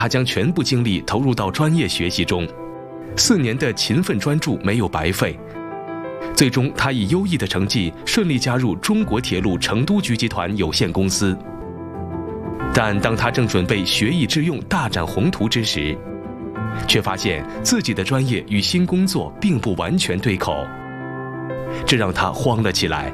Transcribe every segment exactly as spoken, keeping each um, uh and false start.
他将全部精力投入到专业学习中，四年的勤奋专注没有白费。最终，他以优异的成绩顺利加入中国铁路成都局集团有限公司。但当他正准备学以致用、大展宏图之时，却发现自己的专业与新工作并不完全对口，这让他慌了起来。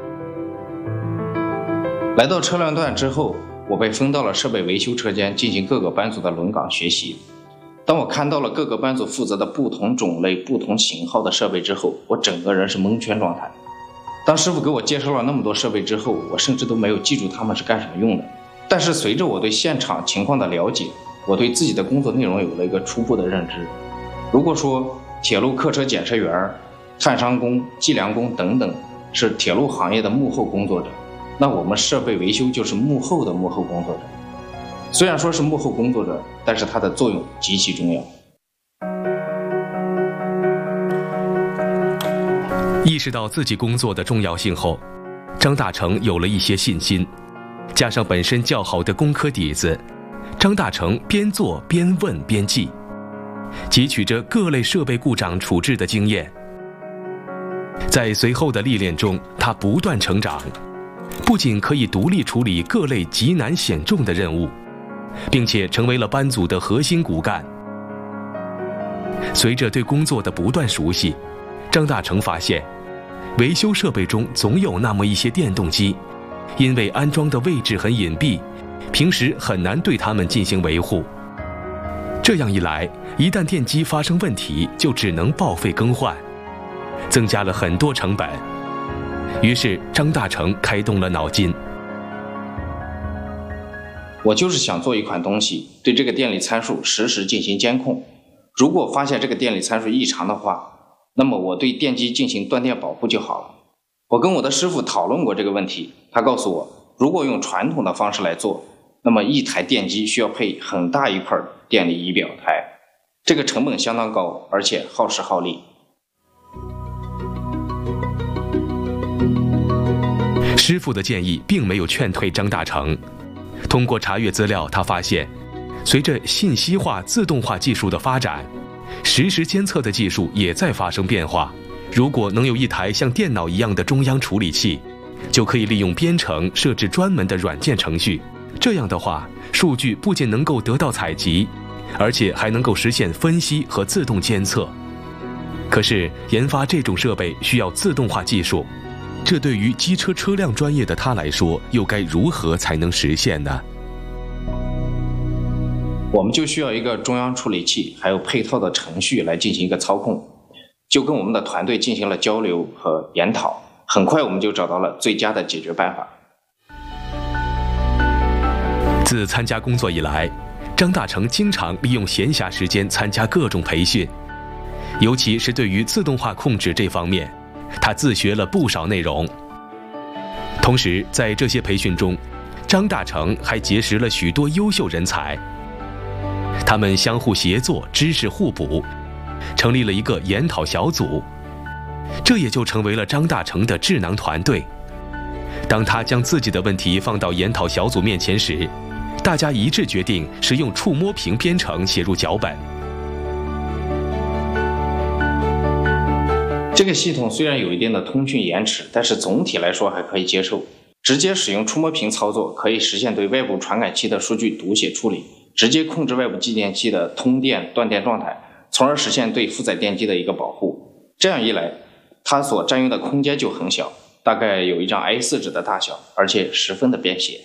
来到车辆段之后，我被分到了设备维修车间进行各个班组的轮岗学习。当我看到了各个班组负责的不同种类、不同型号的设备之后，我整个人是蒙圈状态。当师傅给我介绍了那么多设备之后，我甚至都没有记住他们是干什么用的。但是随着我对现场情况的了解，我对自己的工作内容有了一个初步的认知。如果说铁路客车检测员、探伤工、计量工等等是铁路行业的幕后工作者，那我们设备维修就是幕后的幕后工作者。虽然说是幕后工作者，但是它的作用极其重要。 意识到自己工作的重要性后，张大成有了一些信心，加上本身较好的工科底子，张大成边做边问边记，汲取着各类设备故障处置的经验。在随后的历练中，他不断成长，不仅可以独立处理各类极难险重的任务，并且成为了班组的核心骨干。随着对工作的不断熟悉，张大成发现，维修设备中总有那么一些电动机，因为安装的位置很隐蔽，平时很难对它们进行维护。这样一来，一旦电机发生问题，就只能报废更换，增加了很多成本。于是张大成开动了脑筋。 我就是想做一款东西，对这个电力参数实时进行监控。如果发现这个电力参数异常的话，那么我对电机进行断电保护就好了。我跟我的师傅讨论过这个问题，他告诉我，如果用传统的方式来做，那么一台电机需要配很大一块电力仪表台，这个成本相当高，而且耗时耗力。 师傅的建议并没有劝退张大成。通过查阅资料，他发现，随着信息化、自动化技术的发展，实时监测的技术也在发生变化。如果能有一台像电脑一样的中央处理器，就可以利用编程设置专门的软件程序。这样的话，数据不仅能够得到采集，而且还能够实现分析和自动监测。可是，研发这种设备需要自动化技术，这对于机车车辆专业的他来说，又该如何才能实现呢？ 我们就需要一个中央处理器，还有配套的程序来进行一个操控。就跟我们的团队进行了交流和研讨，很快我们就找到了最佳的解决办法。 自参加工作以来，张大成经常利用闲暇时间参加各种培训，尤其是对于自动化控制这方面，他自学了不少内容。同时，在这些培训中，张大成还结识了许多优秀人才，他们相互协作，知识互补，成立了一个研讨小组，这也就成为了张大成的智囊团队。当他将自己的问题放到研讨小组面前时，大家一致决定是用触摸屏编程写入脚本。 这个系统虽然有一定的通讯延迟，但是总体来说还可以接受。直接使用触摸屏操作，可以实现对外部传感器的数据读写处理，直接控制外部继电器的通电断电状态，从而实现对负载电机的一个保护。这样一来，它所占用的空间就很小，大概有一张 A 四 纸的大小，而且十分的便携。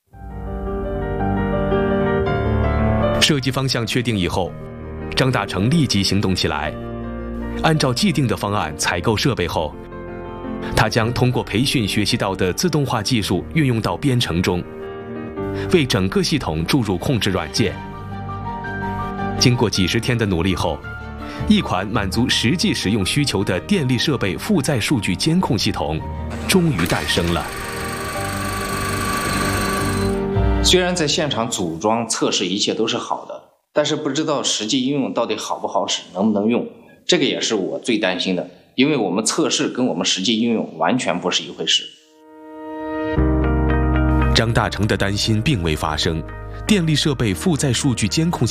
设计方向确定以后，张大成立即行动起来。按照既定的方案采购设备后，他将通过培训学习到的自动化技术运用到编程中，为整个系统注入控制软件。经过几十天的努力后，一款满足实际使用需求的电力设备负载数据监控系统终于诞生了。 虽然在现场组装测试一切都是好的，但是不知道实际应用到底好不好使，能不能用，这个也是我最担心的，因为我们测试跟我们实际应用完全不是一回事。 张大成的担心并未发生，电力设备负载数据监控系